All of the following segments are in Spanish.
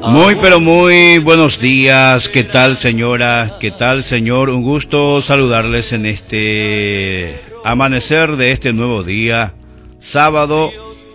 Muy pero muy buenos días, ¿qué tal señora? ¿Qué tal señor? Un gusto saludarles en este amanecer de este nuevo día, sábado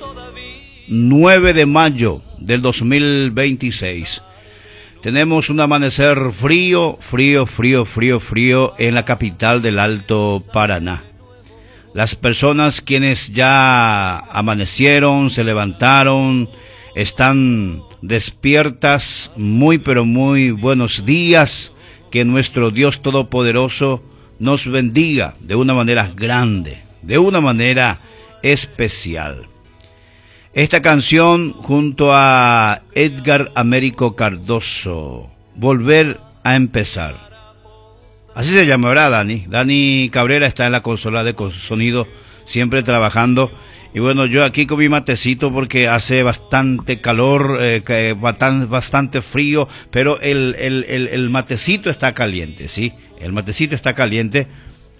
9 de mayo del 2026. Tenemos un amanecer frío en la capital del Alto Paraná. Las personas quienes ya amanecieron, se levantaron, están despiertas, muy pero muy buenos días, que nuestro Dios Todopoderoso nos bendiga de una manera grande, de una manera especial. Esta canción junto a Edgar Américo Cardoso, Volver a Empezar. Así se llamará Dani. Dani Cabrera está en la consola de sonido, siempre trabajando. Y bueno, yo aquí con mi matecito porque hace bastante calor, bastante frío, pero el matecito está caliente, ¿sí? El matecito está caliente.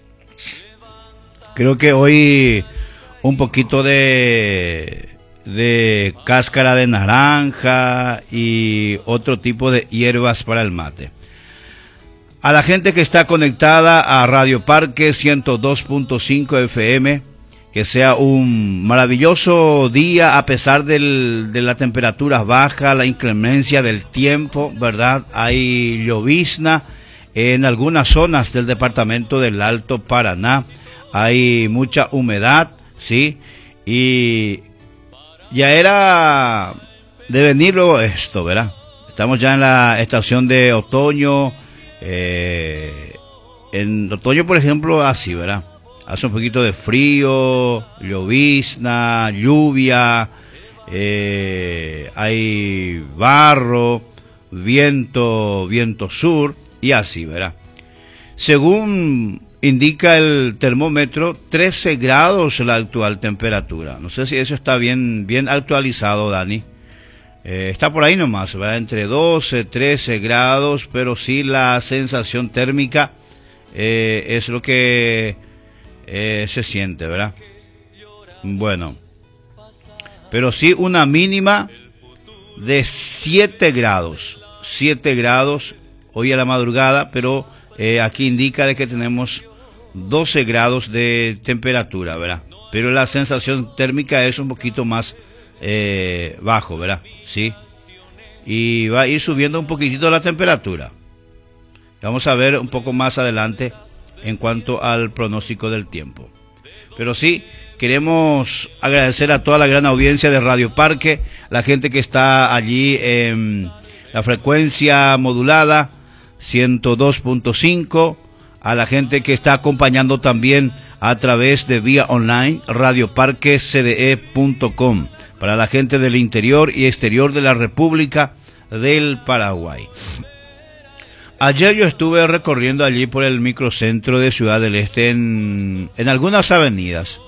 Creo que hoy un poquito de cáscara de naranja y otro tipo de hierbas para el mate. A la gente que está conectada a Radio Parque 102.5 FM, que sea un maravilloso día a pesar de la temperatura baja, la inclemencia del tiempo, ¿verdad? Hay llovizna en algunas zonas del departamento del Alto Paraná, hay mucha humedad, ¿sí? Y ya era de venir luego esto, ¿verdad? Estamos ya en la estación de otoño. En otoño, por ejemplo, así, ¿verdad? Hace un poquito de frío, llovizna, lluvia, hay barro, viento sur y así, ¿verdad? Según indica el termómetro, 13 grados la actual temperatura. No sé si eso está bien actualizado, Dani. Está por ahí nomás, ¿verdad? Entre 12, 13 grados, pero sí la sensación térmica es lo que se siente, ¿verdad? Bueno, pero sí una mínima de 7 grados hoy a la madrugada, pero aquí indica de que tenemos 12 grados de temperatura, ¿verdad? Pero la sensación térmica es un poquito más bajo, ¿verdad? Sí. Y va a ir subiendo un poquitito la temperatura. Vamos a ver un poco más adelante en cuanto al pronóstico del tiempo. Pero sí, queremos agradecer a toda la gran audiencia de Radio Parque, la gente que está allí en la frecuencia modulada 102.5, a la gente que está acompañando también a través de vía online radioparquecde.com, para la gente del interior y exterior de la República del Paraguay. Ayer yo estuve recorriendo allí por el microcentro de Ciudad del Este en algunas avenidas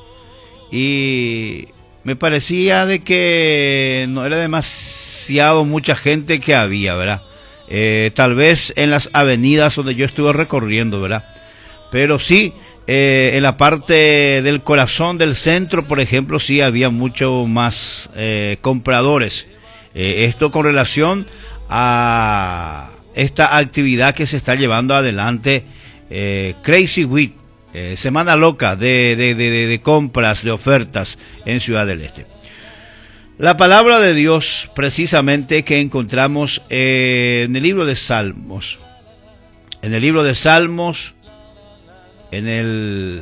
y me parecía de que no era demasiado mucha gente que había, ¿verdad? Tal vez en las avenidas donde yo estuve recorriendo, ¿verdad? Pero sí, en la parte del corazón del centro, por ejemplo, sí había mucho más compradores. Esto con relación a esta actividad que se está llevando adelante, Crazy Week, semana loca de compras, de ofertas en Ciudad del Este. La palabra de Dios, precisamente, que encontramos en el libro de Salmos. En el libro de Salmos, en el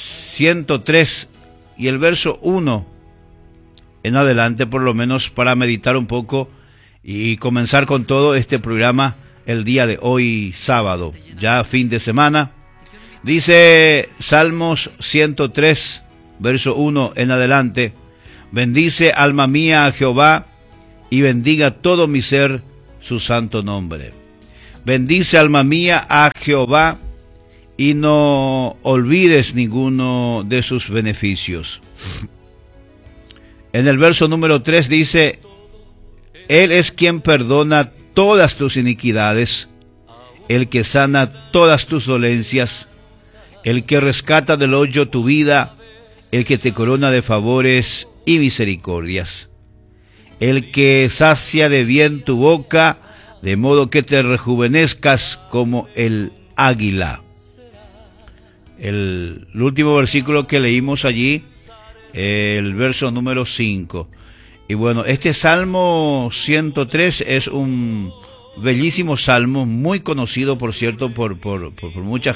103 y el verso 1 en adelante, por lo menos para meditar un poco y comenzar con todo este programa el día de hoy, sábado, ya fin de semana. Dice Salmos 103, verso 1 en adelante: bendice alma mía a Jehová, y bendiga todo mi ser su santo nombre. Bendice alma mía a Jehová, y no olvides ninguno de sus beneficios. En el verso número 3 dice: Él es quien perdona todas tus iniquidades, el que sana todas tus dolencias, el que rescata del hoyo tu vida, el que te corona de favores y misericordias. el que sacia de bien tu boca, de modo que te rejuvenezcas como el águila. El último versículo que leímos allí, el verso número 5. Y bueno, este Salmo 103 es un bellísimo salmo, muy conocido, por cierto, por mucha